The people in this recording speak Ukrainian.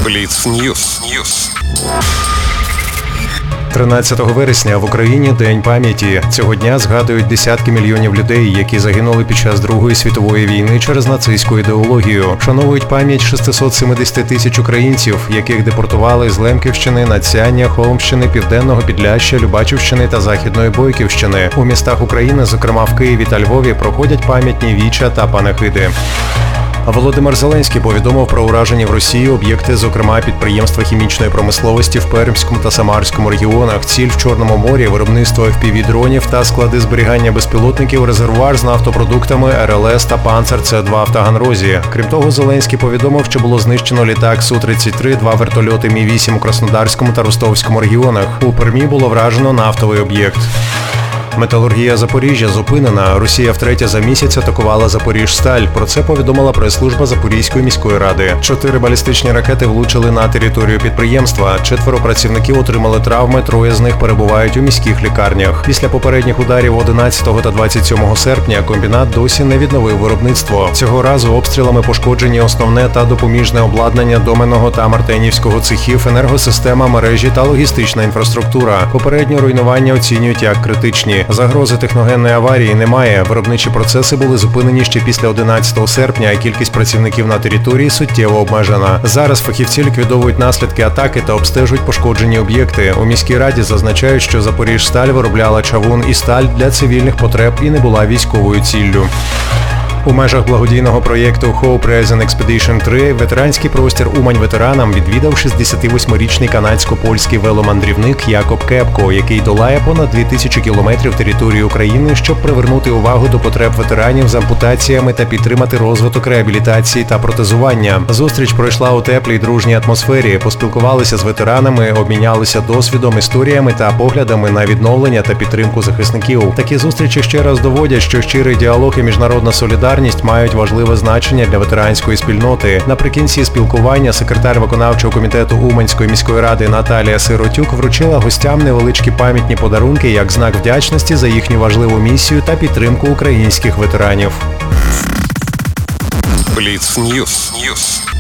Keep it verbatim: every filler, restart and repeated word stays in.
Бліц-Ньюс. тринадцятого вересня в Україні День пам'яті. Цього дня згадують десятки мільйонів людей, які загинули під час Другої світової війни через нацистську ідеологію. Вшановують пам'ять шестисот сімдесят тисяч українців, яких депортували з Лемківщини, Надсяння, Холмщини, Південного Підляшшя, Любачівщини та Західної Бойківщини. У містах України, зокрема в Києві та Львові, проходять пам'ятні віча та панахиди. Володимир Зеленський повідомив про уражені в Росії об'єкти, зокрема підприємства хімічної промисловості в Пермському та Самарському регіонах, ціль в Чорному морі, виробництво еф пі ві-дронів та склади зберігання безпілотників, резервуар з нафтопродуктами, ер ел ес та Панцер Це два в Таганрозі. Крім того, Зеленський повідомив, що було знищено літак Су тридцять три, два вертольоти Мі вісім у Краснодарському та Ростовському регіонах. У Пермі було вражено нафтовий об'єкт. Металургія Запоріжжя зупинена. Росія втретє за місяць атакувала Запоріжсталь. Про це повідомила прес-служба Запорізької міської ради. Чотири балістичні ракети влучили на територію підприємства. Четверо працівників отримали травми, троє з них перебувають у міських лікарнях. Після попередніх ударів одинадцятого та двадцять сьомого серпня комбінат досі не відновив виробництво. Цього разу обстрілами пошкоджені основне та допоміжне обладнання Доменного та Мартенівського цехів, енергосистема, мережі та логістична інфраструктура. Попереднє руйнування оцінюють як критичні. Загрози техногенної аварії немає. Виробничі процеси були зупинені ще після одинадцятого серпня, а кількість працівників на території суттєво обмежена. Зараз фахівці ліквідовують наслідки атаки та обстежують пошкоджені об'єкти. У міській раді зазначають, що Запоріжсталь виробляла чавун і сталь для цивільних потреб і не була військовою ціллю. У межах благодійного проєкту Hope Present Expedition три ветеранський простір Умань ветеранам відвідав шістдесятивосьмирічний канадсько-польський веломандрівник Якоб Кепко, який долає понад дві тисячі кілометрів території України, щоб привернути увагу до потреб ветеранів з ампутаціями та підтримати розвиток реабілітації та протезування. Зустріч пройшла у теплій дружній атмосфері, поспілкувалися з ветеранами, обмінялися досвідом, історіями та поглядами на відновлення та підтримку захисників. Такі зустрічі ще раз доводять, що щирий діалог і міжнародна солідарність мають важливе значення для ветеранської спільноти. Наприкінці спілкування секретар виконавчого комітету Уманської міської ради Наталія Сиротюк вручила гостям невеличкі пам'ятні подарунки як знак вдячності за їхню важливу місію та підтримку українських ветеранів. Бліц-Ньюс.